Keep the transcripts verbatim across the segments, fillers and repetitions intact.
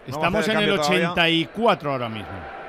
Estamos en el ochenta y cuatro ahora mismo.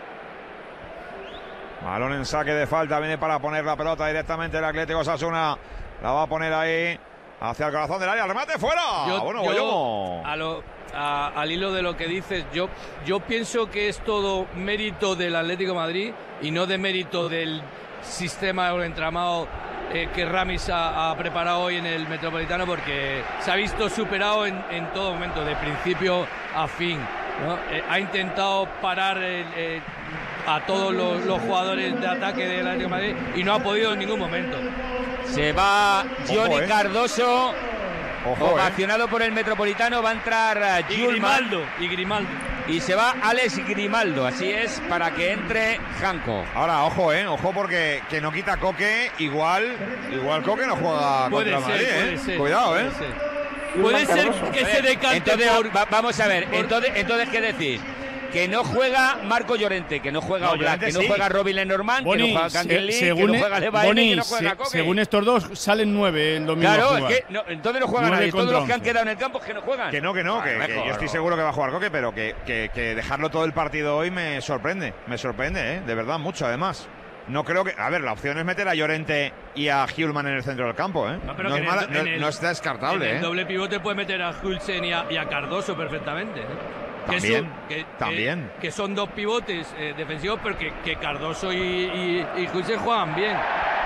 Balón en saque de falta, viene para poner la pelota directamente el Atlético Osasuna. La va a poner ahí hacia el corazón del área. ¡Remate fuera! Yo, bueno, yo, a lo, a, al hilo de lo que dices, yo, yo pienso que es todo mérito del Atlético de Madrid y no de mérito del sistema o entramado eh, que Ramis ha, ha preparado hoy en el Metropolitano, porque se ha visto superado en, en todo momento, de principio a fin, ¿no? Eh, ha intentado parar el, eh, a todos los, los jugadores de ataque del Atlético de Madrid y no ha podido en ningún momento. Se va Johnny Ojo, eh. Cardoso, Ojo, ovacionado eh. por el Metropolitano. Va a entrar Y Yulman Grimaldo, y Grimaldo. y se va Alex Grimaldo. Así es, para que entre Janko. Ahora, ojo, eh, ojo, porque que no quita Coque, igual, igual Coque no juega Puede contra ser, Madrid, puede eh. ser. Cuidado, puede eh. ser. Puede ser que se decante Entonces, por... va- vamos a ver, por- entonces, entonces ¿qué decís? Que no juega Marco Llorente, que no juega No, Oblak, Llorente que no sí. juega Robin Lenormand, que no Boni, juega se- Candelí, que según, no juega Levaine, Boni, que no juega se- Coque. según estos dos, salen nueve el domingo Claro, a es jugar. que no, entonces no juega Nueve nadie. Todos contra los que han once. quedado en el campo es que no juegan. Que no, que no, que, Ah, que mejor, yo estoy no. seguro que va a jugar Coque, pero que, que, que dejarlo todo el partido hoy me sorprende, me sorprende, ¿eh? De verdad, mucho además. No creo que... A ver, la opción es meter a Llorente y a Hjulman en el centro del campo, ¿eh? No, pero No, que es en el- mala- no- en el- no está descartable, En el ¿eh? doble pivote puede meter a Hulsen y a, y a Cardoso perfectamente, ¿eh? Que También, son, que, que- también. Que, son dos pivotes eh, defensivos, pero que, que Cardoso y, y, y Hulsen juegan bien.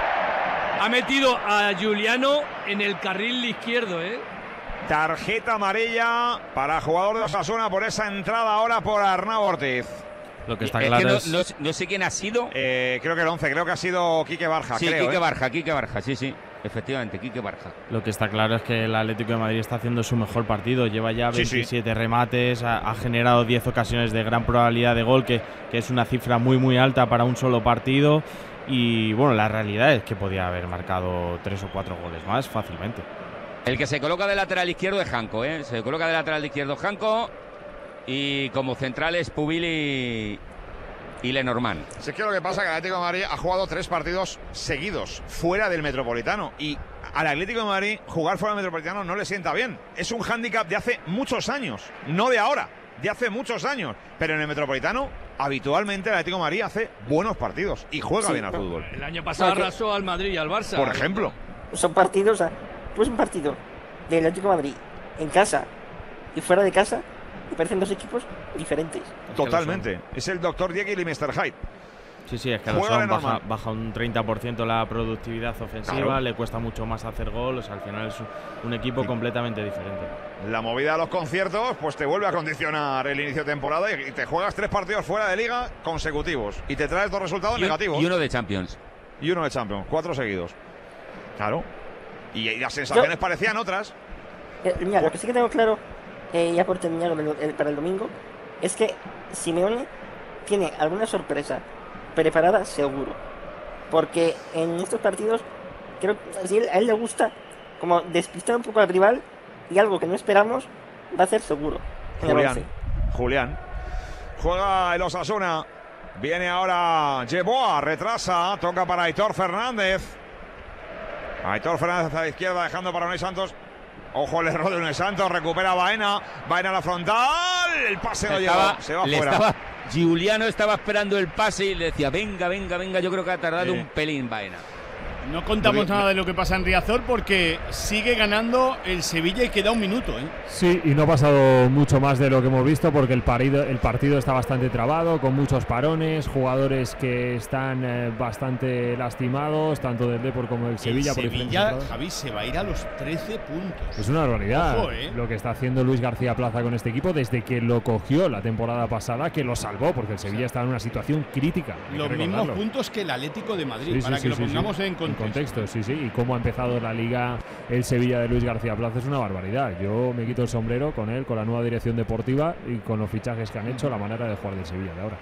Ha metido a Giuliano en el carril izquierdo, ¿eh? Tarjeta amarilla para jugador de Osasuna por esa entrada ahora por Arnau Ortiz. Lo que está Es claro que no, es... no- no sé quién ha sido. Eh, creo que el once, creo que ha sido Quique Barja, sí, creo, Quique ¿eh? Barja, Quique Barja, sí, sí. Efectivamente, Quique Barja. Lo que está claro es que el Atlético de Madrid está haciendo su mejor partido. Lleva ya Sí, sí. veintisiete remates, ha, ha generado diez ocasiones de gran probabilidad de gol, que, que es una cifra muy muy alta para un solo partido. Y bueno, la realidad es que podía haber marcado tres o cuatro goles más fácilmente. El que se coloca de lateral izquierdo es Janko, ¿eh? Se coloca de lateral izquierdo Janko y como centrales Pubil y, y Lenormand. Si es que lo que pasa es que el Atlético de Madrid ha jugado tres partidos seguidos fuera del Metropolitano y al Atlético de Madrid jugar fuera del Metropolitano no le sienta bien. Es un hándicap de hace muchos años, no de ahora, de hace muchos años. Pero en el Metropolitano habitualmente el Atlético de Madrid hace buenos partidos y juega Sí, bien al pero- fútbol. El año pasado No, que- arrasó al Madrid y al Barça. Por ejemplo. Son partidos, o sea, pues un partido del Atlético de Madrid en casa y fuera de casa y parecen dos equipos diferentes. Totalmente. Es el doctor Jekyll y mister Hyde. Sí, sí, es que Juega Adosón de baja, normal. baja un treinta por ciento la productividad ofensiva, Claro. le cuesta mucho más hacer gol, o sea, al final es un, un equipo completamente diferente. La movida de los conciertos pues te vuelve a condicionar el inicio de temporada y te juegas tres partidos fuera de liga consecutivos y te traes dos resultados Y, un- negativos. y uno de Champions. Y uno de Champions, cuatro seguidos. Claro. Y, y las sensaciones Yo- parecían otras. Eh, mira, lo que sí que tengo claro, eh, ya por terminar el- el- para el domingo, es que Simeone tiene alguna sorpresa preparada seguro. Porque en estos partidos, creo que si él- a él le gusta como despistar un poco al rival y algo que no esperamos va a ser seguro. en el Julián. once. Julián. Juega el Osasuna. Viene ahora Yeboah, retrasa, toca para Aitor Fernández. Aitor Fernández hacia la izquierda, dejando para Unai Santos. Ojo el error de Unai Santos, recupera Baena. Baena a la frontal. El pase no Estaba- llega, se va le fuera. estaba- Giuliano estaba esperando el pase y le decía, venga, venga, venga. Yo creo que ha tardado Sí. un pelín Baena. No contamos nada de lo que pasa en Riazor porque sigue ganando el Sevilla y queda un minuto, ¿eh? Sí, y no ha pasado mucho más de lo que hemos visto porque el partido, el partido está bastante trabado, con muchos parones, jugadores que están eh, bastante lastimados, tanto del Depor como del Sevilla. El por diferentes Sevilla, temporadas. Javi, se va a ir a los trece puntos. Es una barbaridad Ojo, ¿eh? lo que está haciendo Luis García Plaza con este equipo desde que lo cogió la temporada pasada, que lo salvó, porque el Sevilla está en una situación crítica. hay que Los mismos recordarlo. puntos que el Atlético de Madrid, Sí, sí, para sí, que lo sí, sí. pongamos en En contexto. contexto, sí, sí. Y cómo ha empezado la liga el Sevilla de Luis García Plaza es una barbaridad. Yo me quito el sombrero con él, con la nueva dirección deportiva y con los fichajes que han hecho, la manera de jugar del Sevilla de ahora.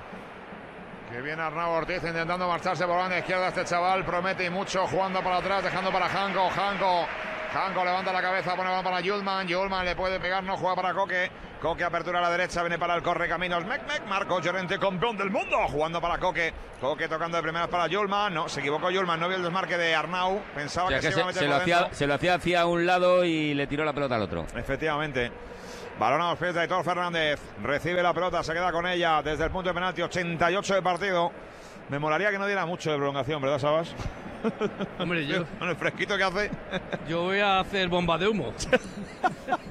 Que viene Arnau Ortiz intentando marcharse por banda izquierda. Este chaval promete y mucho, jugando para atrás, dejando para Janko. Janko, Janko levanta la cabeza, pone balón para Yulman. Yulman le puede pegar, no juega para Coque. Coque apertura a la derecha, viene para el correcaminos. Mec, Mec, Marco Llorente, campeón del mundo, jugando para Coque. Coque tocando de primeras para Yulman. No, se equivocó Yulman, no vio el desmarque de Arnau. Pensaba O sea, que, que se iba a se, meter se lo por hacía, dentro. se lo hacía hacia un lado y le tiró la pelota al otro. Efectivamente. Balón a los pies de Aitor Fernández. Recibe la pelota, se queda con ella desde el punto de penalti. ochenta y ocho de partido. Me molaría que no diera mucho de prolongación, ¿verdad, Sabas? Hombre, yo. Con el fresquito que hace. Yo voy a hacer bomba de humo.